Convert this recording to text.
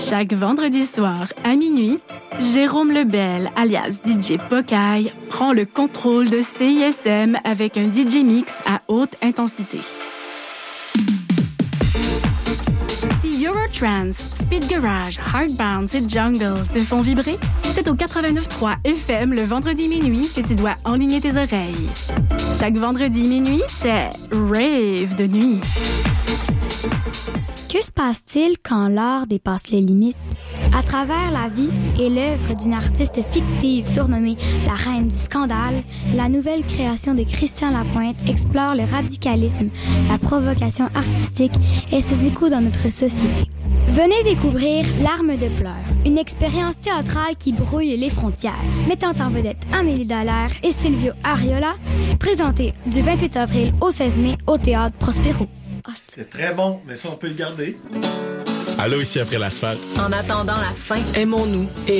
Chaque vendredi soir à minuit, Jérôme Lebel, alias DJ Pocaille, prend le contrôle de CISM avec un DJ mix à haute intensité. Si Eurotrance, Speed Garage, Hard Bounce et Jungle te font vibrer, c'est au 89.3 FM le vendredi minuit que tu dois enligner tes oreilles. Chaque vendredi minuit, c'est Rave de nuit. Que se passe-t-il quand l'art dépasse les limites? À travers la vie et l'œuvre d'une artiste fictive surnommée la Reine du Scandale, la nouvelle création de Christian Lapointe explore le radicalisme, la provocation artistique et ses échos dans notre société. Venez découvrir L'Arme de pleurs, une expérience théâtrale qui brouille les frontières, mettant en vedette Amélie Dallaire et Silvio Ariola, présentée du 28 avril au 16 mai au Théâtre Prospero. C'est très bon, mais ça, on peut le garder. Allô, ici après l'asphalte. En attendant la fin, aimons-nous et